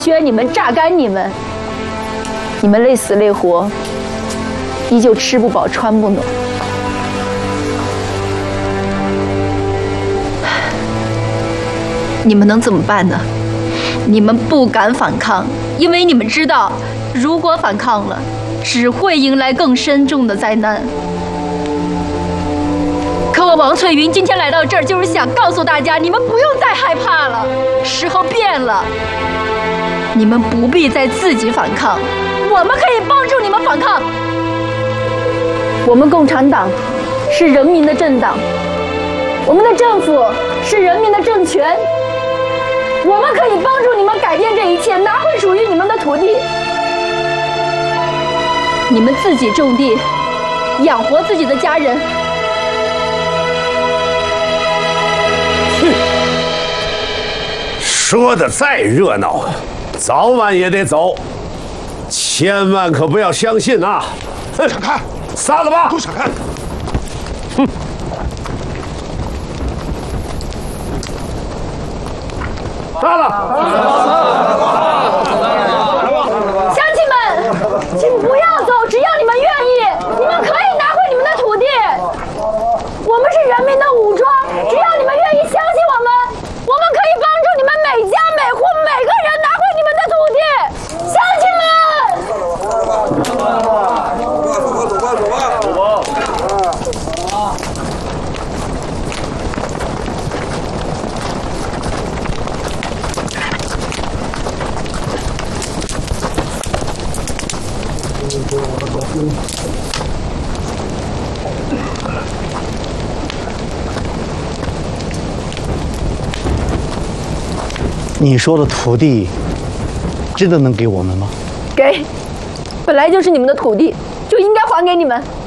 宣你们，榨干你们，你们累死累活，依旧吃不饱穿不暖。你们能怎么办呢？你们不敢反抗，因为你们知道，如果反抗了，只会迎来更深重的灾难。可我王翠云今天来到这儿，就是想告诉大家，你们不用再害怕了，时候变了。你们不必再自己反抗，我们可以帮助你们反抗。我们共产党是人民的政党，我们的政府是人民的政权，我们可以帮助你们改变这一切，拿回属于你们的土地。你们自己种地，养活自己的家人。 说的再热闹，早晚也得走，千万可不要相信啊！ 想看， 散了吧！ 都想看。 哼，散了。 乡亲们，请不要走，只要你们愿意，你们可以拿回你们的土地。我们是人民的武装，只要你们愿意相信我们，我们可以帮助你们每家每户每个人拿回你们的土地。乡亲们， 走吧。 你说的土地，真的能给我们吗？ 给，本来就是你们的土地，就应该还给你们。